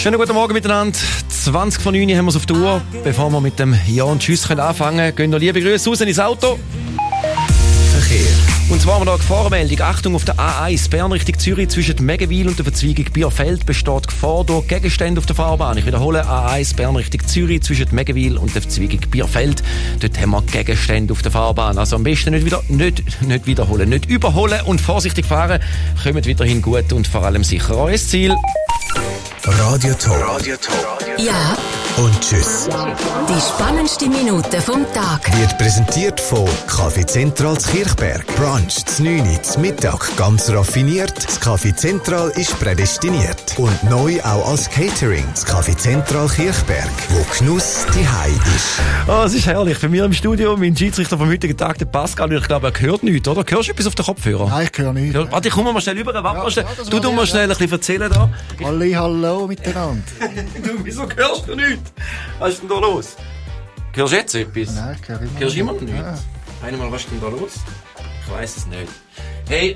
Schönen guten Morgen miteinander. 20 vor 9 haben wir es auf der Uhr. Bevor wir mit dem Ja und Tschüss anfangen können, gehen noch liebe Grüße raus ins Auto. Verkehr. Und zwar haben wir hier Gefahrenmeldung. Achtung, auf der A1 Bern Richtung Zürich zwischen Meggenwil und der Verzweigung Bierfeld besteht Gefahr durch Gegenstände auf der Fahrbahn. Ich wiederhole, A1 Bern Richtung Zürich zwischen Meggenwil und der Verzweigung Bierfeld. Dort haben wir Gegenstände auf der Fahrbahn. Also am besten nicht wiederholen, nicht überholen und vorsichtig fahren. Kommt weiterhin gut und vor allem sicher an euer Ziel. Radio Top. Ja Und Tschüss. Die spannendste Minute vom Tag. Wird präsentiert von Café Zentral Kirchberg. Brunch zu 9 Uhr, Mittag ganz raffiniert. Das Café Zentral ist prädestiniert. Und neu auch als Catering. Das Café Zentral Kirchberg, wo Genuss die Hei ist. Oh, es ist herrlich. Bei mir im Studio mein Schiedsrichter vom heutigen Tag, der Pascal. Und ich glaube, er hört nichts, oder? Hörst du etwas auf den Kopfhörer? Nein, ich höre nicht. Warte, ich komme mal schnell rüber. Warte mal schnell. das Du war mal ja, schnell ein bisschen erzählen da. Hallo miteinander. Du, wieso hörst du nichts? Was ist denn da los? Hörst du jetzt etwas? Nein, ich höre immer Hörst du immer noch nicht. nichts? Einmal, was ist denn da los? Ich weiss es nicht. Hey,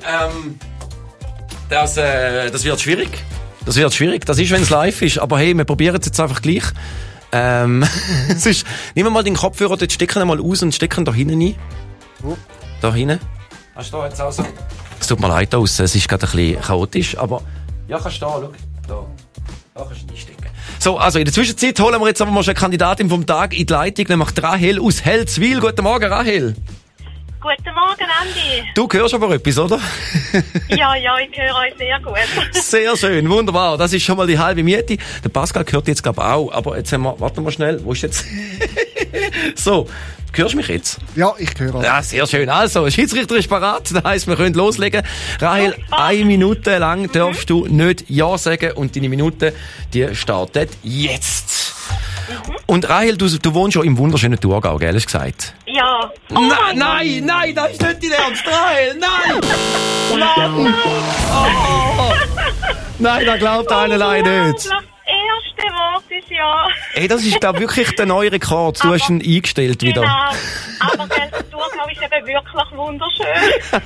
das wird schwierig. Das wird schwierig. Das ist, wenn es live ist. Aber hey, wir probieren es jetzt einfach gleich. Es ist, nehmen wir mal den Kopfhörer, dort stecken wir mal aus und stecken da hinten rein. Wo? Da hinten. Hast du da jetzt auch so? Es tut mir leid da draussen, es ist gerade ein bisschen chaotisch, aber ja, kannst du da, schau. Da kannst du einstecken. So, also in der Zwischenzeit holen wir jetzt aber mal schon eine Kandidatin vom Tag in die Leitung, nämlich Rahel aus Helzwil. Guten Morgen, Rahel. Guten Morgen, Andi. Du hörst aber etwas, oder? Ja, ich höre euch sehr gut. Sehr schön, wunderbar. Das ist schon mal die halbe Miete. Der Pascal hört jetzt, glaube ich, auch. Aber jetzt haben wir, warte mal schnell, wo ist jetzt? So, hörst du mich jetzt? Ja, ich höre. Ja, sehr schön. Also, Schiedsrichter ist parat. Das heisst, wir können loslegen. Rahel, 1 Minute lang darfst du nicht Ja sagen und deine Minute, die startet jetzt. Und Rahel, du wohnst schon im wunderschönen Thurgau, gell? Hast du gesagt? Ja. Nein, das ist nicht dein Ernst, Rahel, nein! Nein! Oh. Nein, das glaubt einerlei nicht. Das erste Wort ist ja. Ey, das ist da wirklich der neue Rekord. Du hast ihn eingestellt wieder. Genau. Aber der Thurgau ist eben wirklich wunderschön.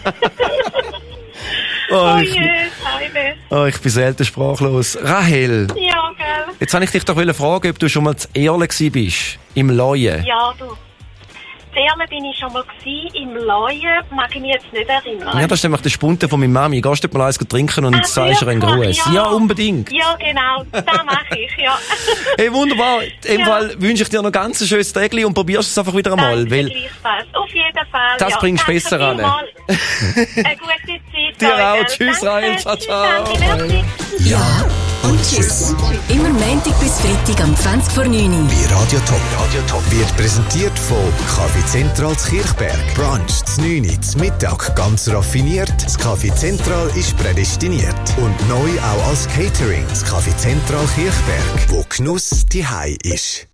Ich bin selten sprachlos. Rahel, Ja, gell? jetzt wollte ich dich doch fragen, ob du schon mal zu Erlen bist. Im Leuen. Ja, du. Zuerst bin ich schon mal im Leuen, mag ich mich jetzt nicht erinnern. Ja, das ist nämlich der Spunte von meiner Mami. Gehst du mal eins trinken und sagst ihr einen Gruß? Ja, unbedingt. Ja, genau. Das mache ich, ja. Hey, wunderbar. Im Fall wünsche ich dir noch ganz ein schönes Tag und probierst es einfach wieder einmal. Danke, Weil gleichfalls. Auf jeden Fall. das bringst du besser an. Eine gute Zeit. Dir auch. gell? Tschüss, Danke. Rahel. Ciao, ciao. Tschüss, Andi, merci. Ja und Tschüss. Immer Montag bis Freitag am 20 vor 9 Uhr. Bei Radio Top wird präsentiert von Café Zentral Kirchberg. Brunch zu 9 Uhr, Mittag ganz raffiniert. Das Café Zentral ist prädestiniert. Und neu auch als Catering. Das Café Zentral Kirchberg, wo Genuss die Hei ist.